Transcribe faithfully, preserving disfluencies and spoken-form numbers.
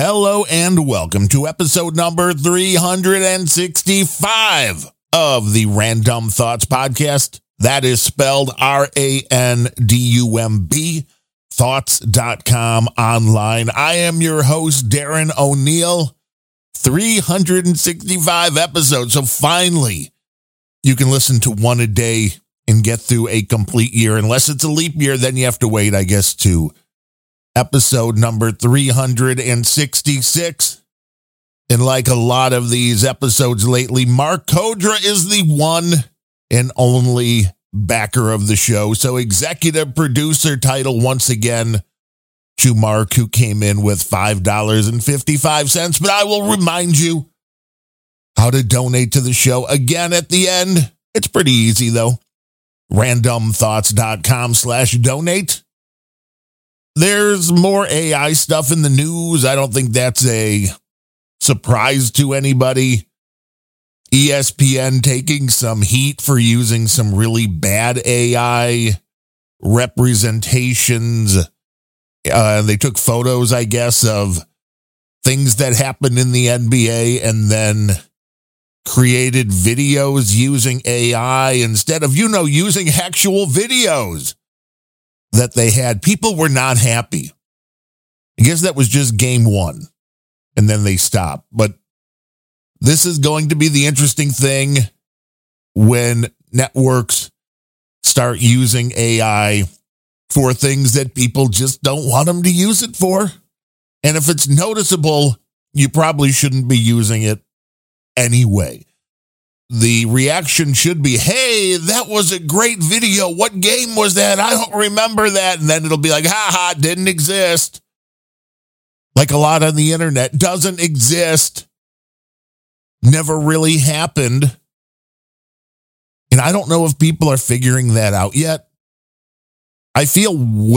Hello and welcome to episode number three hundred sixty-five of the Random Thoughts Podcast. That is spelled R A N D U M B, thoughts dot com online. I am your host, Darren O'Neill. three hundred sixty-five episodes, so finally you can listen to one a day and get through a complete year. Unless it's a leap year, then you have to wait, I guess, to episode number three hundred sixty-six. And like a lot of these episodes lately, Mark Kodra is the one and only backer of the show. So executive producer title once again to Mark, who came in with five dollars and fifty-five cents. But I will remind you how to donate to the show again at the end. It's pretty easy, though. randomthoughts.com slash donate. There's more A I stuff in the news. I don't think that's a surprise to anybody. E S P N taking some heat for using some really bad A I representations. Uh, they took photos, I guess, of things that happened in the N B A and then created videos using A I instead of, you know, using actual videos that they had. People were not happy. I guess that was just game one, and then they stopped. But this is going to be the interesting thing when networks start using A I for things that people just don't want them to use it for. And if it's noticeable, you probably shouldn't be using it anyway. The reaction should be, hey, that was a great video. What game was that? I don't remember that. And then it'll be like, ha ha, didn't exist. Like a lot on the internet, doesn't exist. Never really happened. And I don't know if people are figuring that out yet. I feel